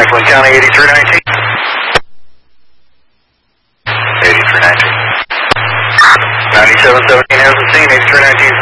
Franklin County, 8319. 8319. 9717 has the scene, 8319